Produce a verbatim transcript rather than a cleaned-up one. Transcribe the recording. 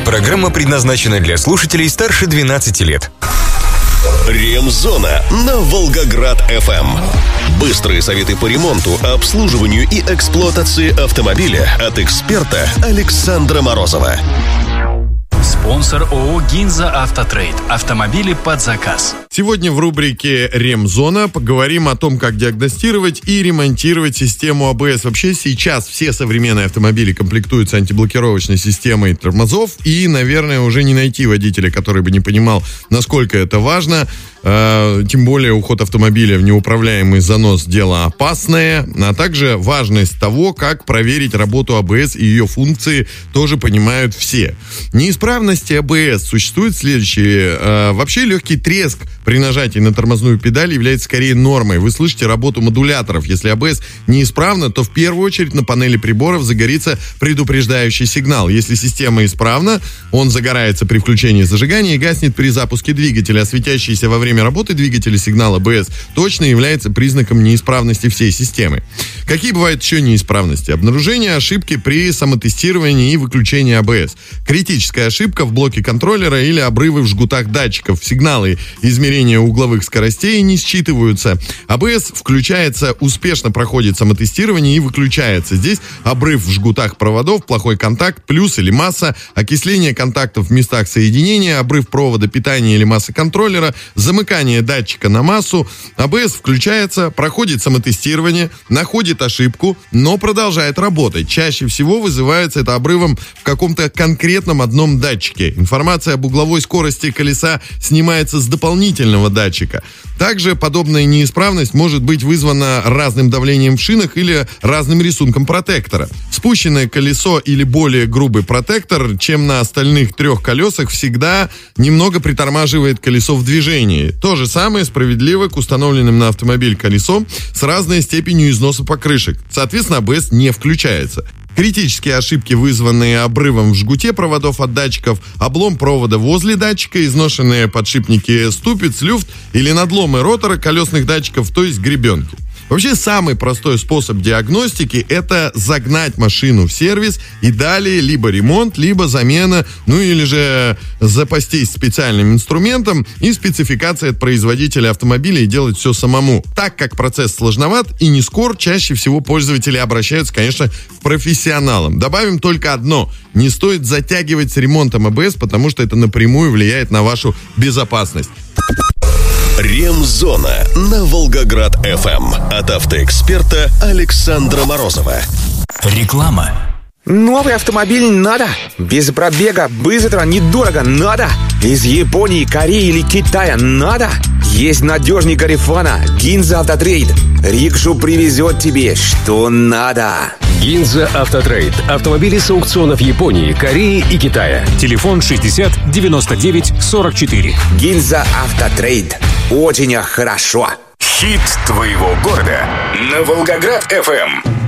Программа предназначена для слушателей старше двенадцати лет. Ремзона на Волгоград-эф эм. Быстрые советы по ремонту, обслуживанию и эксплуатации автомобиля от эксперта Александра Морозова. Спонсор ООО «Гинза Автотрейд». Автомобили под заказ. Сегодня в рубрике «Ремзона» поговорим о том, как диагностировать и ремонтировать систему АБС. Вообще сейчас все современные автомобили комплектуются антиблокировочной системой тормозов. И, наверное, уже не найти водителя, который бы не понимал, насколько это важно. Э, тем более уход автомобиля в неуправляемый занос – дело опасное. А также важность того, как проверить работу АБС и ее функции, тоже понимают все. Неисправности АБС существуют следующие. Э, вообще легкий треск при нажатии на тормозную педаль является скорее нормой. Вы слышите работу модуляторов. Если АБС неисправна, то в первую очередь на панели приборов загорится предупреждающий сигнал. Если система исправна, он загорается при включении зажигания и гаснет при запуске двигателя. А светящийся во время работы двигателя сигнал АБС точно является признаком неисправности всей системы. Какие бывают еще неисправности? Обнаружение ошибки при самотестировании и выключении АБС. Критическая ошибка в блоке контроллера или обрывы в жгутах датчиков. Сигналы измерения угловых скоростей не считываются. АБС включается, успешно проходит самотестирование и выключается. Здесь обрыв в жгутах проводов, плохой контакт, плюс или масса, окисление контактов в местах соединения, обрыв провода питания или массы контроллера, замыкание датчика на массу. АБС включается, проходит самотестирование, находит ошибку, но продолжает работать. Чаще всего вызывается это обрывом в каком-то конкретном одном датчике. Информация об угловой скорости колеса снимается с дополнительного датчика. Также подобная неисправность может быть вызвана разным давлением в шинах или разным рисунком протектора. Спущенное колесо или более грубый протектор, чем на остальных трех колесах, всегда немного притормаживает колесо в движении. То же самое справедливо к установленным на автомобиль колесом с разной степенью износа покрышек. Соответственно, АБС не включается. Критические ошибки, вызванные обрывом в жгуте проводов от датчиков, облом провода возле датчика, изношенные подшипники ступиц, люфт или надломы ротора колесных датчиков, то есть гребенки. Вообще, самый простой способ диагностики – это загнать машину в сервис и далее либо ремонт, либо замена, ну или же запастись специальным инструментом и спецификацией от производителя автомобиля и делать все самому. Так как процесс сложноват и не скор, чаще всего пользователи обращаются, конечно, к профессионалам. Добавим только одно – не стоит затягивать с ремонтом АБС, потому что это напрямую влияет на вашу безопасность. Ремзона на Волгоград-эф эм от автоэксперта Александра Морозова. Реклама. Новый автомобиль надо. Без пробега, быстро, недорого надо. Из Японии, Кореи или Китая надо. Есть надежный Гарифана. Гинза Автотрейд. Рикшу привезет тебе, что надо. Гинза Автотрейд. Автомобили с аукционов Японии, Кореи и Китая. Телефон шестьдесят девяносто девять сорок четыре. Гинза Автотрейд. Очень хорошо. Хит твоего города на Волгоград-эф эм.